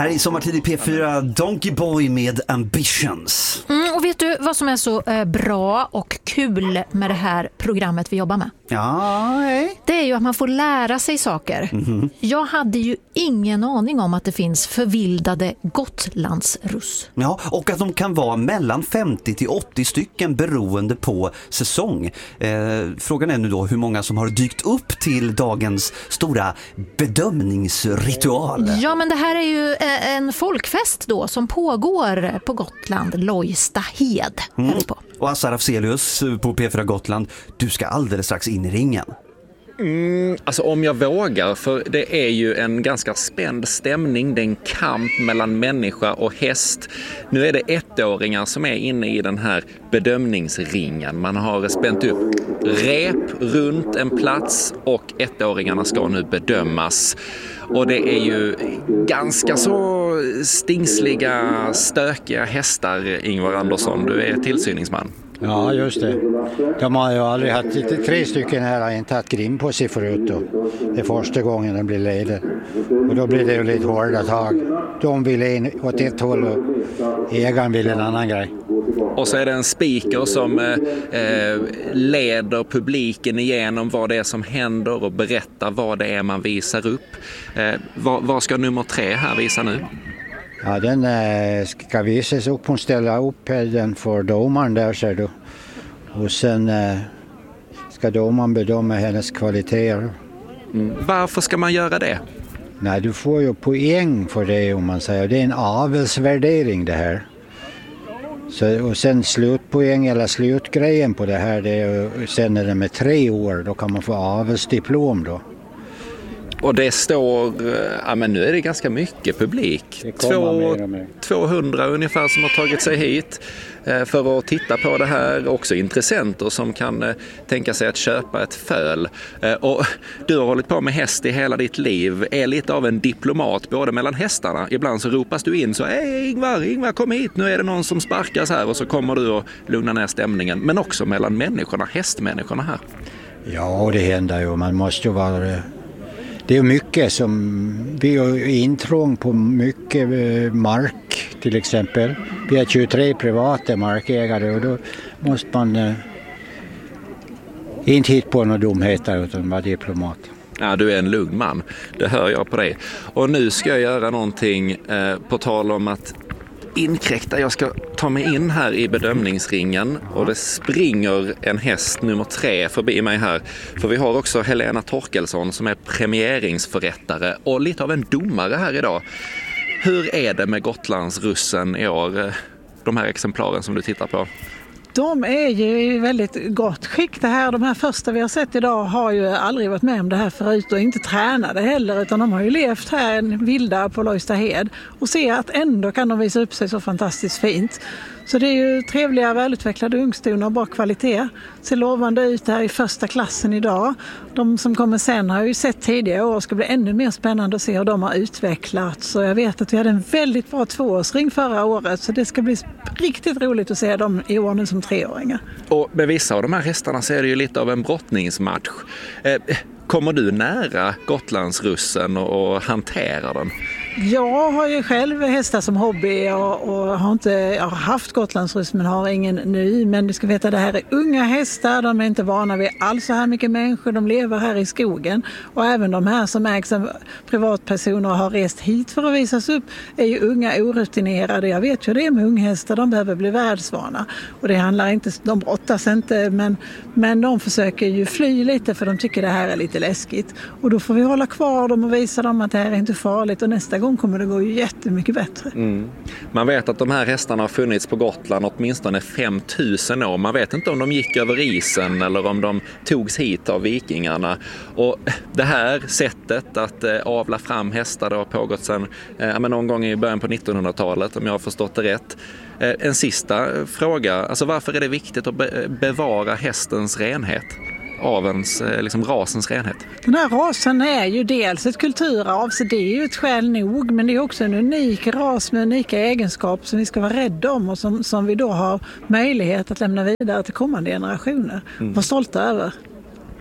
Här i Sommartid i P4, Donkey Boy med Ambitions. Och vet du vad som är så bra och kul med det här programmet vi jobbar med? Ja, nej. Det är ju att man får lära sig saker. Jag hade ju ingen aning om att det finns förvildade Gotlandsruss. Ja, och att de kan vara mellan 50 till 80 stycken beroende på säsong. Frågan är nu då hur många som har dykt upp till dagens stora bedömningsritual. Ja, men det här är ju en folkfest då som pågår på Gotland, Lojstahed. På. Och Assar Afzelius på P4 Gotland, du ska alldeles strax in i ringen. Alltså om jag vågar, för det är ju en ganska spänd stämning, det är en kamp mellan människa och häst. Nu är det ettåringar som är inne i den här bedömningsringen. Man har spänt upp rep runt en plats och ettåringarna ska nu bedömas. Och det är ju ganska så stingsliga, stökiga hästar, Ingvar Andersson. Du är tillsyningsman. Ja, just det. De har ju aldrig haft, 3 stycken här har inte haft grim på sig förut då. Det är första gången de blir leder. Och då blir det ju lite hårda tag. De vill in åt ett håll och ägaren vill en annan grej. Och så är det en speaker som leder publiken igenom vad det är som händer och berättar vad det är man visar upp. Vad ska nummer 3 här visa nu? Ja, den ska visas upp. Hon ställer upp den för domaren där, ser du. Och sen ska domaren bedöma hennes kvaliteter. Varför ska man göra det? Nej, du får ju poäng för det, om man säger. Det är en avelsvärdering det här. Så, och sen slutpoäng eller slutgrejen på det här, det är, sen är det med 3 år, då kan man få avelsdiplom då. Och det står, ja men nu är det ganska mycket publik. 200 ungefär som har tagit sig hit för att titta på det här. Också intressenter som kan tänka sig att köpa ett föl. Och du har hållit på med häst i hela ditt liv. Är lite av en diplomat både mellan hästarna. Ibland så ropas du in så, hej Ingvar kom hit. Nu är det någon som sparkas här, och så kommer du och lugnar ner stämningen. Men också mellan människorna, hästmänniskorna här. Ja, det händer ju. Man måste ju vara... Det är mycket som, vi har intrång på mycket mark till exempel. Vi har 23 privata markägare och då måste man inte hitta på några dumheter utan vara diplomat. Ja, du är en lugn man, det hör jag på dig. Och nu ska jag göra någonting på tal om att inkräkta. Jag ska ta mig in här i bedömningsringen och det springer en häst nummer 3 förbi mig här. För vi har också Helena Torkelsson som är premieringsförrättare och lite av en domare här idag. Hur är det med Gotlandsrussen i år, de här exemplaren som du tittar på? De är ju i väldigt gott skick det här. De här första vi har sett idag har ju aldrig varit med om det här förut och inte tränade heller, utan de har ju levt här en vilda på Lojstahed och ser att ändå kan de visa upp sig så fantastiskt fint. Så det är ju trevliga, välutvecklade ungstonar och bra kvalitet. Ser lovande ut här i första klassen idag. De som kommer sen har ju sett tidigare år och ska bli ännu mer spännande att se hur de har utvecklats. Så jag vet att vi hade en väldigt bra 2-årsring förra året, så det ska bli riktigt roligt att se dem i år nu som 3-åringar. Och med vissa av de här hästarna så är det ju lite av en brottningsmatch. Kommer du nära Gotlandsrussen och hanterar den? Jag har ju själv hästar som hobby och jag har haft Gotlandsruss men har ingen nu. Men du ska veta att det här är unga hästar, de är inte vana vid alls så här mycket människor, de lever här i skogen. Och även de här som ägs av privatpersoner och har rest hit för att visas upp är ju unga, orutinerade. Jag vet ju det är med unghästar, de behöver bli världsvana. Och det handlar inte, de brottas inte, men de försöker ju fly lite för de tycker det här är lite läskigt. Och då får vi hålla kvar dem och visa dem att det här är inte farligt, och nästa gång kommer det gå ju jättemycket bättre. Man vet att de här hästarna har funnits på Gotland åtminstone 5000 år. Man vet inte om de gick över isen eller om de togs hit av vikingarna. Och det här sättet att avla fram hästar har pågått sedan någon gång i början på 1900-talet, om jag har förstått det rätt. En sista fråga, alltså varför är det viktigt att bevara hästens renhet? Avens, liksom rasens renhet. Den här rasen är ju dels ett kulturarv, så det är ju ett skäl nog, men det är också en unik ras med unika egenskaper som vi ska vara rädda om och som vi då har möjlighet att lämna vidare till kommande generationer. Var stolta över.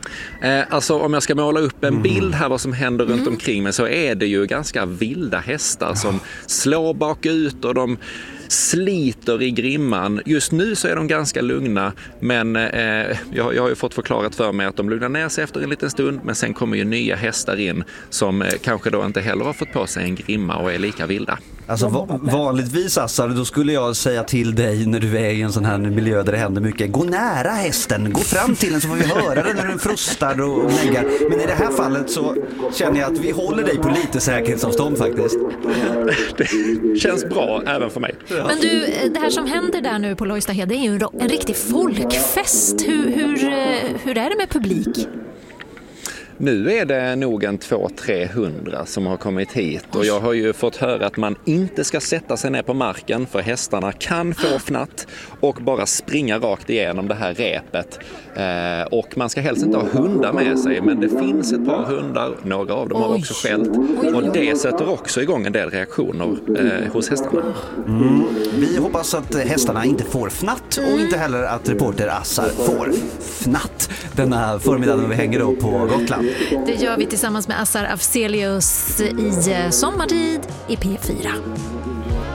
Alltså om jag ska måla upp en bild här vad som händer runt omkring mig, så är det ju ganska vilda hästar som slår bakut och de sliter i grimman. Just nu så är de ganska lugna, men jag har ju fått förklarat för mig att de lugnar ner sig efter en liten stund, men sen kommer ju nya hästar in som kanske då inte heller har fått på sig en grimma och är lika vilda. Alltså vanligtvis, Assar, då skulle jag säga till dig när du är i en sån här miljö där det händer mycket: gå nära hästen, gå fram till den så får vi höra den när den frustar och läggar. Men i det här fallet så känner jag att vi håller dig på lite säkerhetsavstånd faktiskt. Det känns bra även för mig. Men du, det här som händer där nu på Lojstahed, det är ju en riktig folkfest. Hur är det med publik? Nu är det nog en 200-300 som har kommit hit, och jag har ju fått höra att man inte ska sätta sig ner på marken för hästarna kan få fnatt och bara springa rakt igenom det här repet. Och man ska helst inte ha hundar med sig, men det finns ett par hundar, några av dem har också skällt, och det sätter också igång en del reaktioner hos hästarna. Vi hoppas att hästarna inte får fnatt och inte heller att reporter Assar får fnatt denna förmiddag när vi hänger då på Gotland. Det gör vi tillsammans med Assar Afzelius i Sommartid i P4.